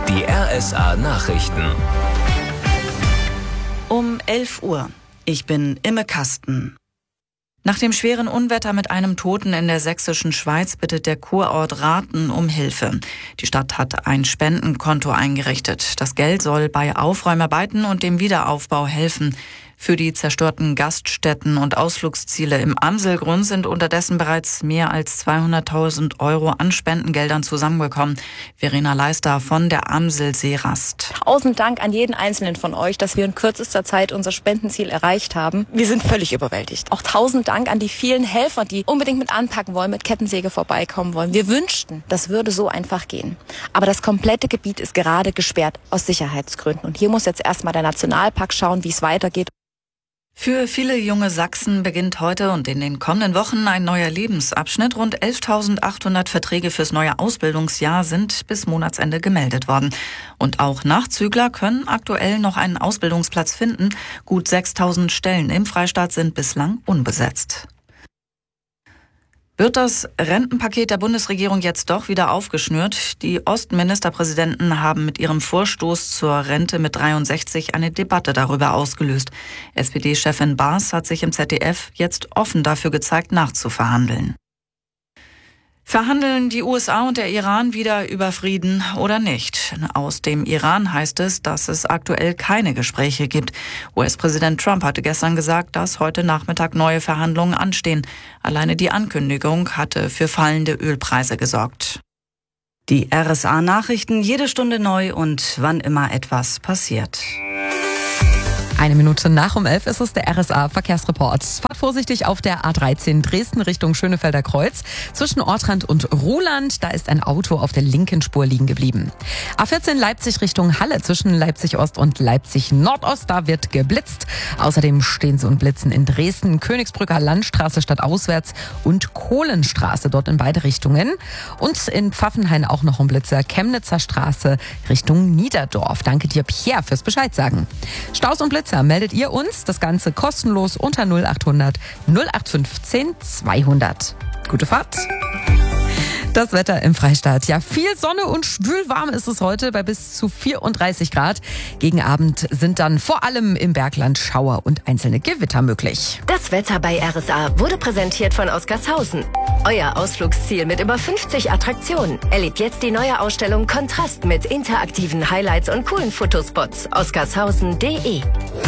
Die RSA-Nachrichten. Um 11 Uhr. Ich bin Imme Kasten. Nach dem schweren Unwetter mit einem Toten in der sächsischen Schweiz bittet der Kurort Rathen um Hilfe. Die Stadt hat ein Spendenkonto eingerichtet. Das Geld soll bei Aufräumarbeiten und dem Wiederaufbau helfen. Für die zerstörten Gaststätten und Ausflugsziele im Amselgrund sind unterdessen bereits mehr als 200.000 Euro an Spendengeldern zusammengekommen. Verena Leister von der Amselseerast. 1000 Dank an jeden Einzelnen von euch, dass wir in kürzester Zeit unser Spendenziel erreicht haben. Wir sind völlig überwältigt. Auch 1000 Dank an die vielen Helfer, die unbedingt mit anpacken wollen, mit Kettensäge vorbeikommen wollen. Wir wünschten, das würde so einfach gehen. Aber das komplette Gebiet ist gerade gesperrt aus Sicherheitsgründen. Und hier muss jetzt erstmal der Nationalpark schauen, wie es weitergeht. Für viele junge Sachsen beginnt heute und in den kommenden Wochen ein neuer Lebensabschnitt. Rund 11.800 Verträge fürs neue Ausbildungsjahr sind bis Monatsende gemeldet worden. Und auch Nachzügler können aktuell noch einen Ausbildungsplatz finden. Gut 6.000 Stellen im Freistaat sind bislang unbesetzt. Wird das Rentenpaket der Bundesregierung jetzt doch wieder aufgeschnürt? Die Ostministerpräsidenten haben mit ihrem Vorstoß zur Rente mit 63 eine Debatte darüber ausgelöst. SPD-Chefin Baas hat sich im ZDF jetzt offen dafür gezeigt, nachzuverhandeln. Verhandeln die USA und der Iran wieder über Frieden oder nicht? Aus dem Iran heißt es, dass es aktuell keine Gespräche gibt. US-Präsident Trump hatte gestern gesagt, dass heute Nachmittag neue Verhandlungen anstehen. Alleine die Ankündigung hatte für fallende Ölpreise gesorgt. Die RSA-Nachrichten jede Stunde neu und wann immer etwas passiert. 1 Minute nach 11 ist es der RSA-Verkehrsreport. Fahrt vorsichtig auf der A13 Dresden Richtung Schönefelder Kreuz. Zwischen Ortrand und Ruhland, da ist ein Auto auf der linken Spur liegen geblieben. A14 Leipzig Richtung Halle zwischen Leipzig Ost und Leipzig Nordost, da wird geblitzt. Außerdem stehen sie und blitzen in Dresden, Königsbrücker Landstraße stadtauswärts und Kohlenstraße, dort in beide Richtungen. Und in Pfaffenhain auch noch ein Blitzer, Chemnitzer Straße Richtung Niederdorf. Danke dir, Pierre, fürs Bescheid sagen. Staus und Blitzer meldet ihr uns, das Ganze kostenlos unter 0800 0815 200. Gute Fahrt! Das Wetter im Freistaat. Ja, viel Sonne und schwülwarm ist es heute bei bis zu 34 Grad. Gegen Abend sind dann vor allem im Bergland Schauer und einzelne Gewitter möglich. Das Wetter bei RSA wurde präsentiert von Oscarshausen. Euer Ausflugsziel mit über 50 Attraktionen. Erlebt jetzt die neue Ausstellung Kontrast mit interaktiven Highlights und coolen Fotospots. Oscarshausen.de.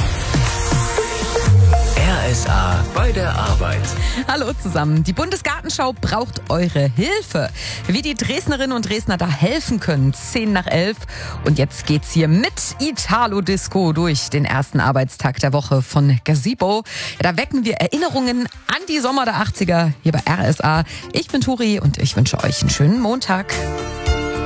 RSA bei der Arbeit. Hallo zusammen. Die Bundesgartenschau braucht eure Hilfe. Wie die Dresdnerinnen und Dresdner da helfen können. 10 nach 11. Und jetzt geht's hier mit Italo Disco durch den ersten Arbeitstag der Woche von Gazebo. Ja, da wecken wir Erinnerungen an die Sommer der 80er hier bei RSA. Ich bin Turi und ich wünsche euch einen schönen Montag.